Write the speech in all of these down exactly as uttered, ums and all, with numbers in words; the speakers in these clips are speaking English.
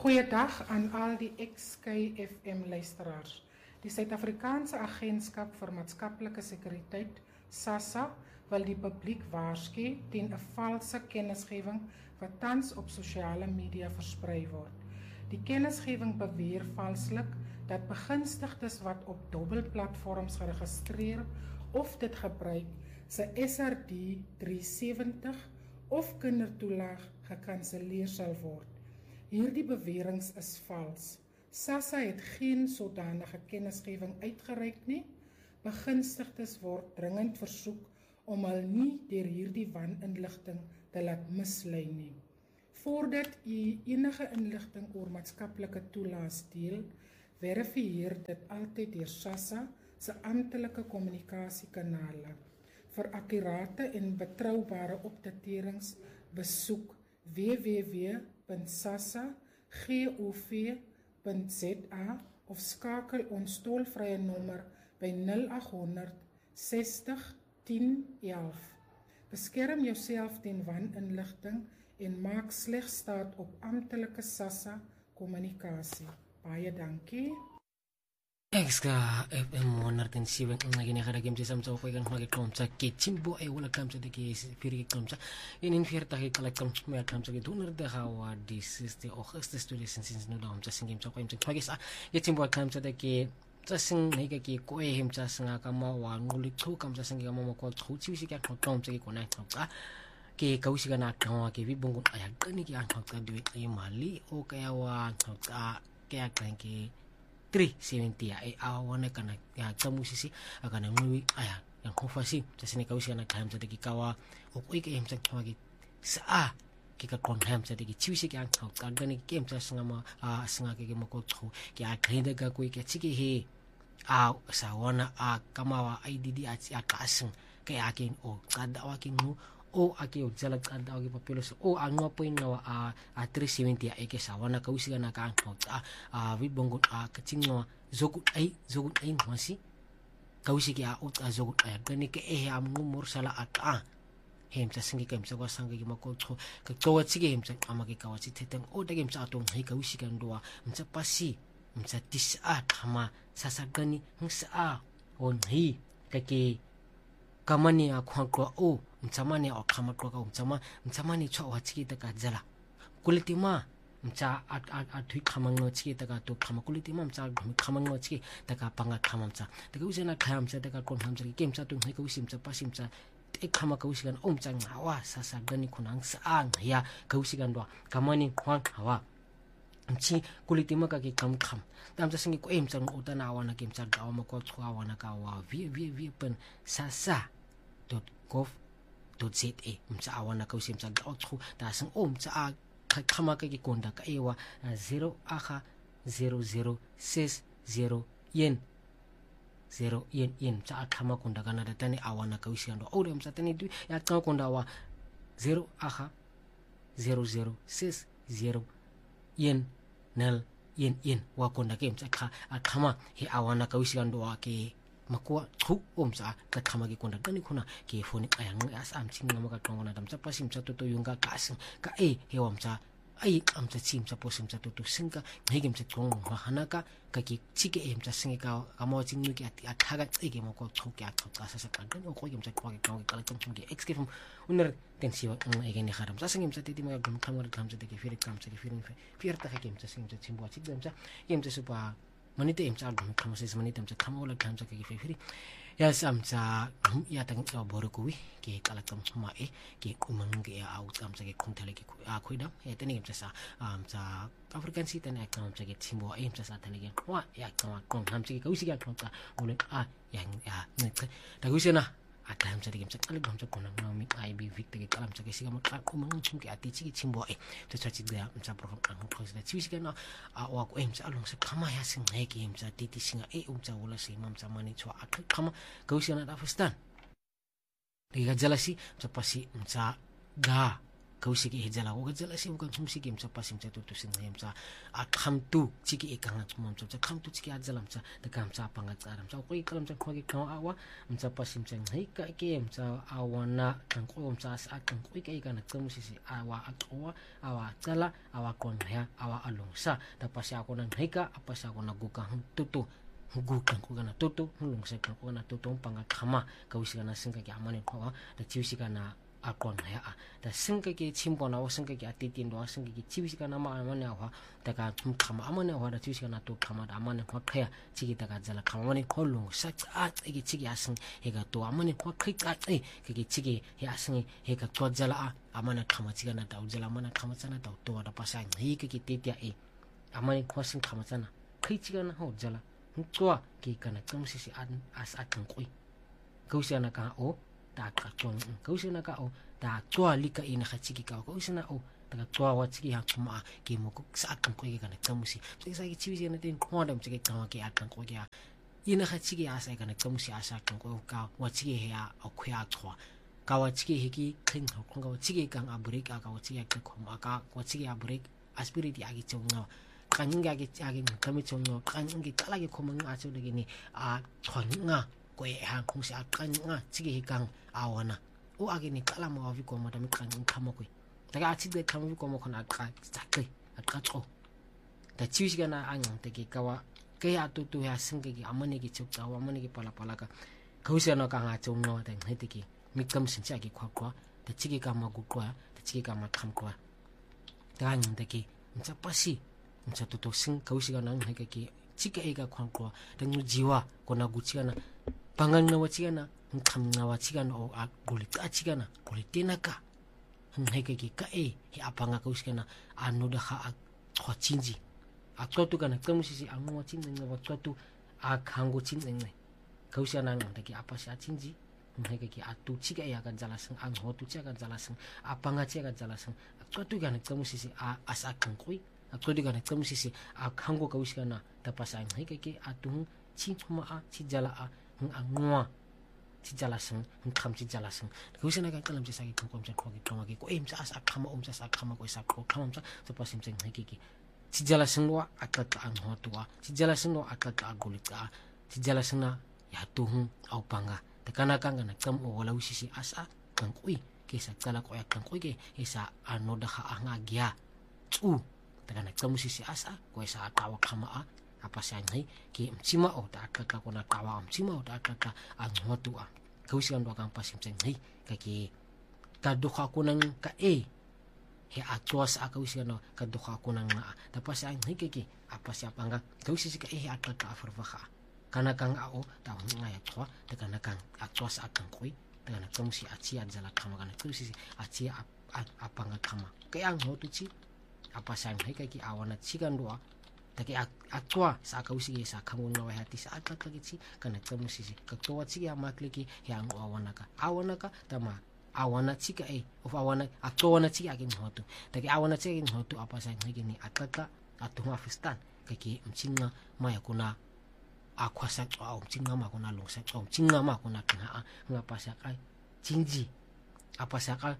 Goeiedag aan al die X K F M luisteraars. Die Suid-Afrikaanse Agentskap vir Maatskaplike Sekuriteit, SASSA, wil die publiek waarsku teen 'n valse kennisgewing wat tans op sosiale media versprei word. Die kennisgewing beweer valslik dat begunstigdes wat op dubbelplatforms geregistreer of dit gebruik, se S R D drie sewentig of kindertoelaag gekanselleer sal word. Hierdie beweringe is vals. SASSA het geen sodanige kennisgewing uitgereik nie. Begunstigdes word dringend versoek om hul nie deur hierdie waninligting te laat mislei nie. Voordat u enige inligting oor maatskaplike toelaas deel, verifieer dit altyd deur SASSA se amptelike kommunikasiekanale. Vir akkurate en betroubare opdaterings besoek w w w punt sassa gov punt z a of skakel ons tolvrye nommer by nul agt honderd sestig tien elf. Beskerm jouself teen waninligting en maak slegs staat op amptelike SASSA kommunikasie. Baie dankie. Extra F M honderd zeven ngakini kada game sa samsa ko kan ngak kom sa kitchimbo ay wala kam sa diki piri kom sa in vierzig ke kala kom me kam sa honderd de hawa di zesde Augustus tweeduizend zestien no dam sa singim sa ko im sa pagis a kitchimbo kam sa diki sa sing nei ka ki ko him sa singa kama wa nguli chu kam sa singa mama ko chu chi si ka kom sa ki ko na ka ke kausi kana ka ke vi bongun aya kani ki an ka di ai mali o kaya wa ka kaya kan ki three seventy ya e awana kana ya tamusisi akana ngui aya yang kofasi tasini kausi kana time sa diki kawa o ko ike em sa twagi sa ki ka kon ham sa diki chiwisi ki ang thau ka gani kem sa singa ma a singa ke mo ko thu ki a khinde ga ko ike chiki he a sa wana a kamawa I D D a a kasing kaya akin o kada wakin mu o aki o jala kada wagi papelos o angwa po ingawa a a three seventy ya eke sa wana kausi kana ka ang thau a a vi bongo a kachingwa zogu ai zogu ai masi kausi ki a o a zogu ai gani ke e am ngumur sala ata hem sa singi kem sa wasanga ki mako tho ka towa chige hem sa amaki kawachi teteng o de kem sa atong hei kausi kan doa msa pasi msa tis a thama sasagani msa a on hi kake kamani a khwakwa o mtsamani a khamakwa ka mtsama mtsamani chwa wachiki ta ka jala kulitima mcha at at at thui khamangno chiki ta ka to khamakulitima mcha khamangno chiki ta ka panga khamamcha ta ka usena kham cha ta ka kon hamcha ki kemcha tu hei ka usim cha pasim cha e khama ka usigan om chang hawa sasa gani khunang sa ang ya ka usigan do kamani khwang hawa mchi kulitima ka ki kam kham tam cha singi ko em chang utana awana kemcha gawa ma ko chwa awana ka wa vi vi vi pen sasa dot gov dot z a mcha awana ka usim cha gawa chu ta sang om cha khama ka ki konda ka ewa zero aha zero zero six zero yen zero yen yen cha khama konda kana da tani awana ka usigan do o dem cha tani du ya ka konda wa zero aha zero zero six zero yen nel yen yen wa konda ke mcha kha akhama he awana ka usigan do ke makwa thu omsa ka khama ki konda kani khuna ke phone ayang as am chim ngama ka tongona dam cha pasim cha to to yunga ka asing ka e he omsa ai am cha chim cha posim cha to to singa ngegem cha tong ha hanaka ka ki chike em cha singa ka kamo ching ni ki athaga chige mo ko thu kya thu ka sa sa kan o ko yem cha kwa ka ka ka tum ki xk from uner tensiwa ng egen ni kharam sa singem cha titi mo gam khamar kam cha de fir kam cha ki fir fir ta kem cha singem cha chimbo chik dem cha yem cha supa manite em cha gam kham sa manite em cha kham ola kam cha ki fir ya sam cha ya tang cha bor ko wi ke kala kam ma e ke kumang ke ya out kam cha ke khung thale ke a khoida e teni em cha sa am cha African sit and account cha ke chimbo em cha sa thale ke wa ya kam kom tham cha ke kausi ka kam cha ole a yang ya ne ta kusi na atam sa digim sa kala gam sa konang nami I B victor ke kalam sa ke siga mo ka kumang chum ke ati chi chimbo e to cha chi da sa program ang ko sa chi siga na a wa ko em sa along sa kama ya sing he ke em sa titi singa e um sa wala si mam sa mani chwa ak kama kausi na Afghanistan diga jalasi sa pasi sa ga kausiki hejala o gajala si ukan sumsiki msa pasim sa tutu sing msa a khamtu chiki ikang chumam sa khamtu chiki ajala msa ta kamsa panga charam sa ko ikalam sa khogi kaw awa msa pasim sa hei ka ke msa awana kan ko msa sa kan ko kai kana tsamusi si awa atwa awa chala awa kon ya awa alungsa ta pasi ako nang hei ka apasa ako nagukang tutu gukang ko kana tutu hulung sa kan ko kana tutu panga khama kausi kana singka ki amane ko ta chiusi kana akon ya da singka ki chimbo na singka ki atitin do singka ki chiusi kana ma amane wa ta ka khama amane wa da chiusi kana to khama da amane ko khaya chigi ta ka jala khama mane holung sa a chigi chigi asing he ga to amane ko khai ka e ki chigi he asing he ka to jala a amane khama chigi na da jala amane khama chana da to da pasang he ki tetia e amane ko sing khama chana khai chigi na ho jala tua ki kana kamsi si an as atang koi kausia na ka o ta ka tong kausia na ka o ta tua lika ina khachiki ka kausia na o ta ka tua wa chiki ha kuma ki mo ko sa atang koi kana kamsi sai sai ki chiwi na tin ko dam chiki ka ki atang koi ya ina khachiki asa kana kamsi asa atang koi ka wa chiki ya o khya chwa ka wa chiki hiki khin ho ko wa chiki kang a break ka wa chiki ka khoma ka wa chiki a break aspirity agi chonga kaningage age kami chongo kaningge kalage komang aso degini a chonga ko e han kongsi a kananga chige hikang awana o age ni kala mo avi ko madami kaning kamo ko daga a chide kamo ko mo kona ka zakle a ka cho da chiusiga na anyang tege kawa ke a tu tu ya singge gi amane gi chok tawa amane gi pala pala ka kausia no ka nga chongo da hetiki mikam sincha gi kwa kwa da chige ka ma gu kwa da chige ka ma kham kwa da anyang tege mcha pasi mcha tuto sing kausiga nang heka ki chika ega khwangkwa dang jiwa kona guchigana pangang na wachigana kham na wachigana o a goli ta chigana goli tenaka heka ki ka e hi apanga kausiga anu da kha a khwachinji a tsotu kana kamusisi angu wachin na watsotu a khango chin neng kausiga nang da ki apa sha chinji heka ki atu chika ya kan jalasang ang hotu chika kan jalasang apanga chika kan jalasang tsotu kana kamusisi a asa khangkoi akodi kana kamusisi a khango kausigana tapasang heke ke atung chingma a chijala a angwa chijalasang kham chijalasang kausina kan kalam chi sagi khom chen khogi khomagi ko em sa asa khama om sa khama ko sa ko kham sa tapasim chen heke ke chijalasang wa akata ang hotwa chijalasang wa akata agulika chijalasang na ya tuhung au panga takana kanga na kam o wala usisi asa kan kui ke sa kala ko ya kan kui ke isa anoda ha anga gya tu takana kamusisi asa ko sa tawa khama a apa sangai ki mchima o ta kaka kona tawa mchima o ta kaka ang hotua kausigan do kang pasim sangai kaki kadukha kunang ka e he atwas a kausigan kadukha kunang na tapos ang hikiki apa siapa nga kausisi ka e ataka afarvaha kana kang ao ta ngaya twa takana kang atwas akang koi takana kamusi achia jala khama kana kausisi achia apa nga khama kaya ang hotuchi apa sang heka ki awana chikan doa taki atwa sa kausi sa kamun no hati sa atak kagi kana kamusi ka towa chi ya makliki yang awana ka awana ka tama awana chika e of awana atwa na chi agin hotu taki awana chi agin hotu apa sang heki ni ataka atuma fistan kaki mchinga maya kuna akwasa au mchinga ma kuna lungsa au mchinga ma kuna kana ngapa sa kai chinji apa sa ka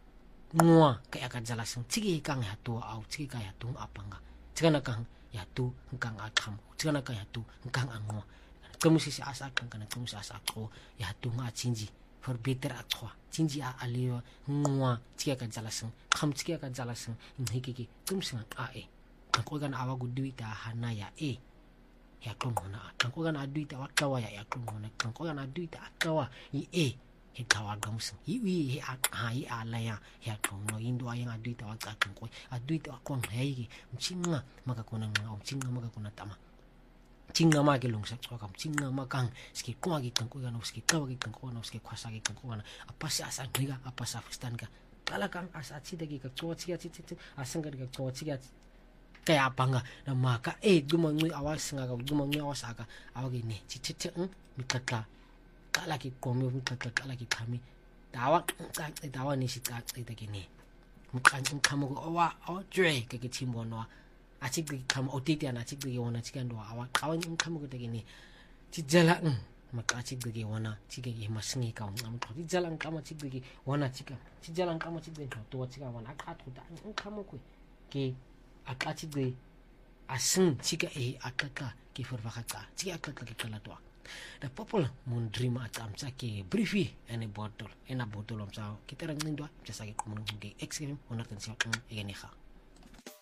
ngwa kaya ka jalasang chigi kang ya tu au chigi ka ya tu apanga chigana kang ya tu kang akham chigana ka ya tu kang angwa kamusi si asa kang kana kamusi asa ko ya tu nga chinji for better atwa chinji a aliwa ngwa chigi ka jalasang kham chigi ka jalasang hiki kamusi a e kan ko gan awa gudui ta hana ya e ya klong hona kan ko gan adui ta wakawa ya ya klong hona kan ko gan adui ta akawa i e he tawa gamus hi wi he a hai ala ya ya kong no indo ayang adui tawa ka kong ko adui tawa kong hei mchinga maka kona nga mchinga maka kona tama chinga ma ke long sa ko kam chinga ma kang ski ko agi kang ko no ski tawa gi kang ko no ski khwasa gi kang ko na apa sa asa ngiga apa sa fistan ka kala kang asa chi de gi ka ko chi chi chi asang ga ko chi ga kaya apanga na maka e duma ngui awas nga ga duma ngui awas aga awagi ne chi chi chi mikaka kala ki komi mikaka kala ki kami dawa ka dawa ni si ka ita kini mukan kamu ko wa o dre ka ki chimbo no achik ki kam otiti ana achik ki wona chikan do awa awan kamu ko kini ci jala makachi gege wana chike ge masngi ka ngam to di jalan kama chike wana chika chi jalan kama chike to chika wana akhat huta kama ko ke akachi ge asing chika e akaka ke forvakata chika akaka ke kala to da popol mun dream atam chake briefy ene bottle ena bottle am sao kita rang ndwa jasa ke komun ge X F M one ten seven egene kha